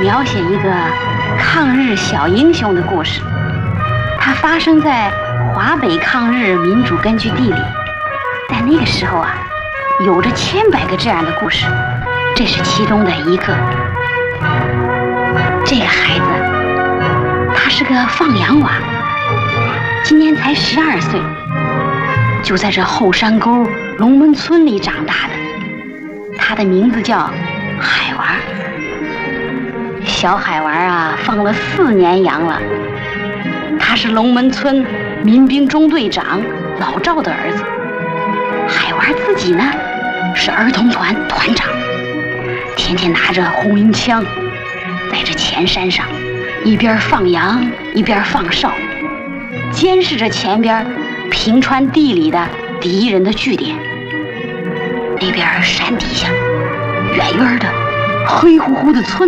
描写一个抗日小英雄的故事，它发生在华北抗日民主根据地里。在那个时候啊，有着千百个这样的故事，这是其中的一个。这个孩子，他是个放羊娃，今年才12岁，就在这后山沟龙门村里长大的。他的名字叫海娃。小海娃啊，放了4年羊了。他是龙门村民兵中队长老赵的儿子。海娃自己呢，是儿童团团长，天天拿着红缨枪，在这前山上一边放羊一边放哨，监视着前边平川地里的敌人的据点。那边山底下远远的黑乎乎的村